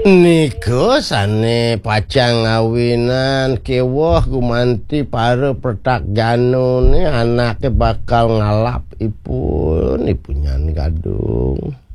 Niku sane pacang ngawinan kewah gumanti para petak janune anake bakal ngalap ipun ipunyan gadung.